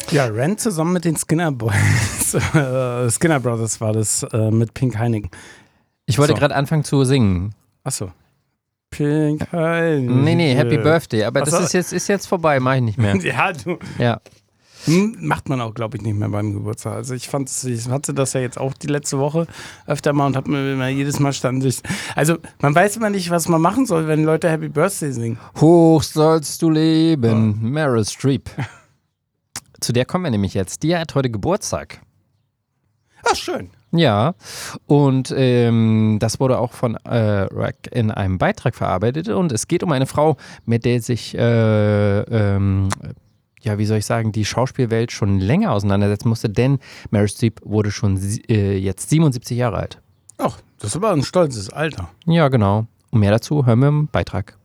Ja, Ren zusammen mit den Skinner Boys. Skinner Brothers war das mit Pink Heineken. Ich wollte gerade anfangen zu singen. Achso. Pink Heineken. Nee, Happy Birthday. Aber das ist jetzt vorbei, mach ich nicht mehr. Ja, du. Ja. Macht man auch, glaube ich, nicht mehr beim Geburtstag. Also ich hatte das ja jetzt auch die letzte Woche öfter mal und habe mir immer jedes Mal also man weiß immer nicht, was man machen soll, wenn Leute Happy Birthday singen. Hoch sollst du leben, Meryl Streep. Zu der kommen wir nämlich jetzt. Die hat heute Geburtstag. Ach, schön. Ja, und das wurde auch von Rack in einem Beitrag verarbeitet und es geht um eine Frau, mit der sich wie soll ich sagen, die Schauspielwelt schon länger auseinandersetzen musste, denn Meryl Streep wurde schon jetzt 77 Jahre alt. Ach, das ist aber ein stolzes Alter. Ja, genau. Und mehr dazu hören wir im Beitrag.